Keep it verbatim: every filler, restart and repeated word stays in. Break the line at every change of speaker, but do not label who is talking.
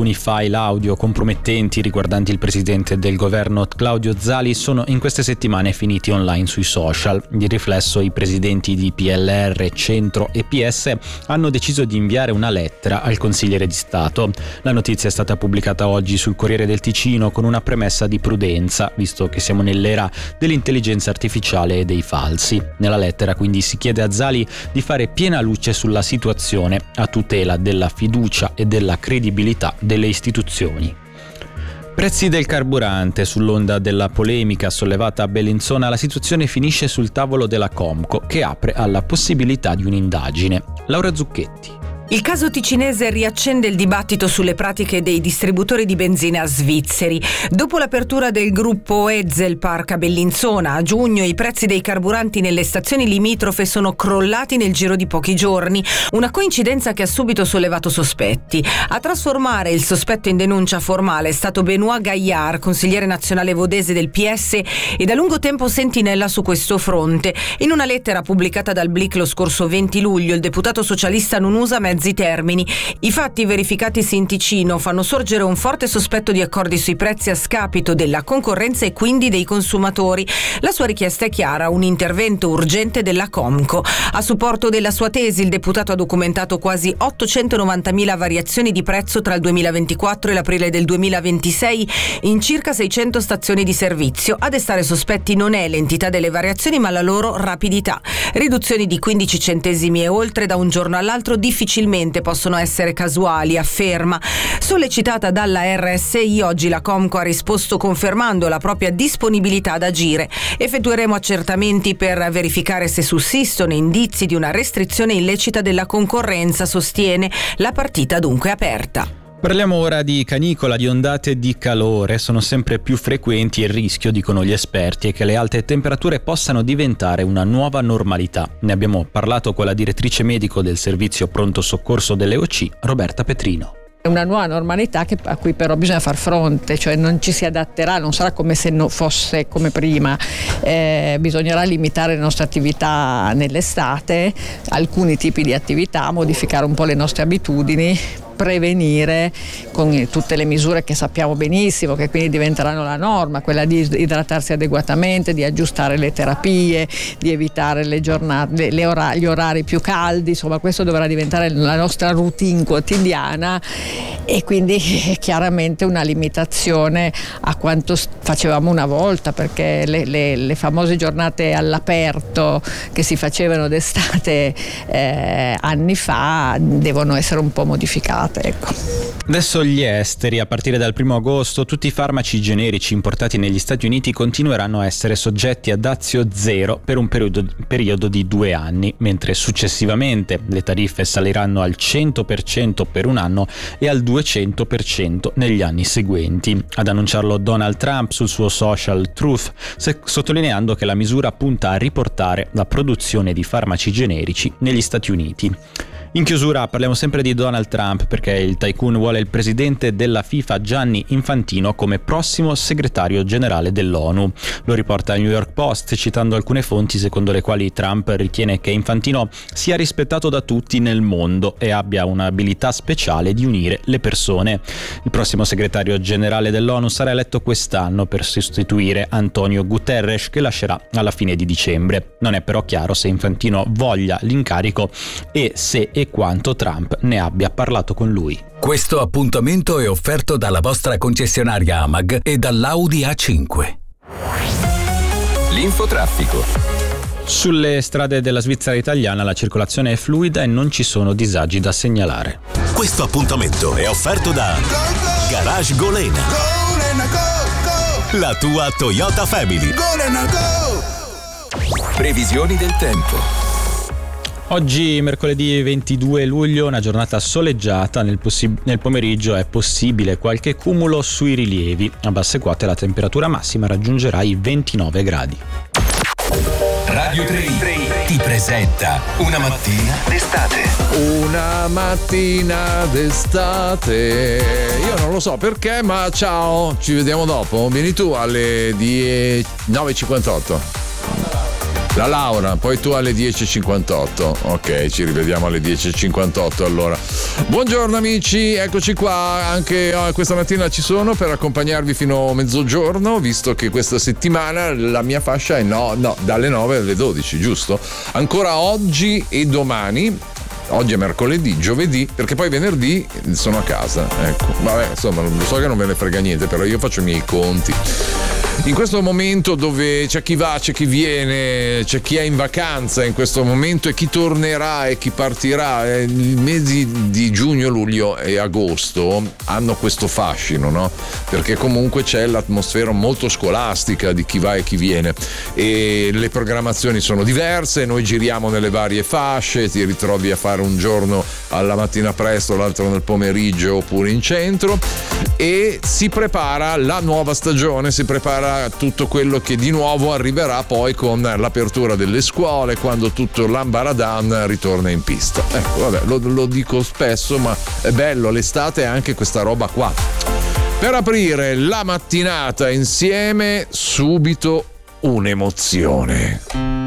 alcuni file audio compromettenti riguardanti il presidente del governo Claudio Zali sono in queste settimane finiti online sui social. Di riflesso i presidenti di P L R, Centro e P S hanno deciso di inviare una lettera al consigliere di Stato. La notizia è stata pubblicata oggi sul Corriere del Ticino con una premessa di prudenza, visto che siamo nell'era dell'intelligenza artificiale e dei falsi. Nella lettera quindi si chiede a Zali di fare piena luce sulla situazione a tutela della fiducia e della credibilità delle istituzioni. Prezzi del carburante. Sull'onda della polemica sollevata a Bellinzona, la situazione finisce sul tavolo della Comco, che apre alla possibilità di un'indagine. Laura Zucchetti.
Il caso ticinese riaccende il dibattito sulle pratiche dei distributori di benzina svizzeri. Dopo l'apertura del gruppo Ezel Park a Bellinzona, a giugno i prezzi dei carburanti nelle stazioni limitrofe sono crollati nel giro di pochi giorni, una coincidenza che ha subito sollevato sospetti. A trasformare il sospetto in denuncia formale è stato Benoît Gaillard, consigliere nazionale vodese del P S e da lungo tempo sentinella su questo fronte. In una lettera pubblicata dal Blick lo scorso venti luglio, il deputato socialista non usa mezzi termini. I fatti verificatisi in Ticino fanno sorgere un forte sospetto di accordi sui prezzi a scapito della concorrenza e quindi dei consumatori. La sua richiesta è chiara: un intervento urgente della Comco. A supporto della sua tesi, il deputato ha documentato quasi ottocentonovantamila variazioni di prezzo tra il duemilaventiquattro e l'aprile del duemilaventisei in circa seicento stazioni di servizio. A destare sospetti non è l'entità delle variazioni, ma la loro rapidità. Riduzioni di quindici centesimi e oltre da un giorno all'altro difficilmente possono essere casuali, afferma. Sollecitata dalla R S I, oggi la Comco ha risposto confermando la propria disponibilità ad agire. Effettueremo accertamenti per verificare se sussistono indizi di una restrizione illecita della concorrenza, sostiene. La partita dunque è aperta.
Parliamo ora di canicola, di ondate di calore. Sono sempre più frequenti e il rischio, dicono gli esperti, è che le alte temperature possano diventare una nuova normalità. Ne abbiamo parlato con la direttrice medico del servizio pronto soccorso dell'E O C, Roberta Petrino.
È una nuova normalità che, a cui però bisogna far fronte, cioè non ci si adatterà, non sarà come se no, fosse come prima. Eh, bisognerà limitare le nostre attività nell'estate, alcuni tipi di attività, modificare un po' le nostre abitudini, prevenire con tutte le misure che sappiamo benissimo, che quindi diventeranno la norma, quella di idratarsi adeguatamente, di aggiustare le terapie, di evitare le giornate, le ora, gli orari più caldi. Insomma, questo dovrà diventare la nostra routine quotidiana e quindi chiaramente una limitazione a quanto facevamo una volta, perché le, le, le famose giornate all'aperto che si facevano d'estate eh, anni fa devono essere un po' modificate. Ecco.
Adesso gli esteri. A partire dal primo agosto tutti i farmaci generici importati negli Stati Uniti continueranno a essere soggetti a dazio zero per un periodo, periodo di due anni, mentre successivamente le tariffe saliranno al cento per cento per un anno e al duecento per cento negli anni seguenti. Ad annunciarlo Donald Trump sul suo social Truth, sottolineando che la misura punta a riportare la produzione di farmaci generici negli Stati Uniti. In chiusura parliamo sempre di Donald Trump, perché il tycoon vuole il presidente della FIFA Gianni Infantino come prossimo segretario generale dell'ONU. Lo riporta il New York Post citando alcune fonti secondo le quali Trump ritiene che Infantino sia rispettato da tutti nel mondo e abbia un'abilità speciale di unire le persone. Il prossimo segretario generale dell'ONU sarà eletto quest'anno per sostituire Antonio Guterres, che lascerà alla fine di dicembre. Non è però chiaro se Infantino voglia l'incarico e se e quanto Trump ne abbia parlato con lui.
Questo appuntamento è offerto dalla vostra concessionaria Amag e dall'Audi A cinque. L'infotraffico.
Sulle strade della Svizzera italiana la circolazione è fluida e non ci sono disagi da segnalare.
Questo appuntamento è offerto da Garage Golena, la tua Toyota Family.
Previsioni del tempo.
Oggi mercoledì ventidue luglio, una giornata soleggiata, nel, possi- nel pomeriggio è possibile qualche cumulo sui rilievi. A basse quote la temperatura massima raggiungerà i ventinove gradi.
Radio tre ti presenta Una mattina d'estate.
Una mattina d'estate. Io non lo so perché, ma ciao, ci vediamo dopo. Vieni tu alle nove e cinquantotto. La Laura, poi tu alle dieci e cinquantotto. Ok, ci rivediamo alle dieci e cinquantotto allora. Buongiorno amici, eccoci qua, anche oh, questa mattina ci sono per accompagnarvi fino a mezzogiorno, visto che questa settimana la mia fascia è no, no, dalle nove alle dodici, giusto? Ancora oggi e domani. Oggi è mercoledì, giovedì, perché poi venerdì sono a casa. Ecco, vabbè, insomma, lo so che non ve ne frega niente, però io faccio i miei conti. In questo momento dove c'è chi va, c'è chi viene, c'è chi è in vacanza in questo momento e chi tornerà e chi partirà, eh, i mesi di giugno, luglio e agosto hanno questo fascino, no? Perché comunque c'è l'atmosfera molto scolastica di chi va e chi viene e le programmazioni sono diverse, noi giriamo nelle varie fasce, ti ritrovi a fare un giorno alla mattina presto, l'altro nel pomeriggio oppure in centro e si prepara la nuova stagione, si prepara tutto quello che di nuovo arriverà poi con l'apertura delle scuole, quando tutto l'ambaradan ritorna in pista. Ecco, vabbè, lo, lo dico spesso, ma è bello, l'estate è anche questa roba qua. Per aprire la mattinata insieme, subito un'emozione.